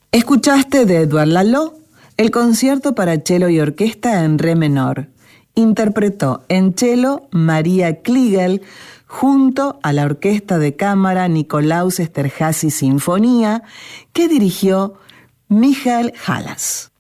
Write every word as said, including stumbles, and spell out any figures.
Escuchaste de Edouard Lalo el concierto para cello y orquesta en re menor. Interpretó en cello María Kliegel junto a la orquesta de cámara Nikolaus Esterházy Sinfonía, que dirigió Michael Halas.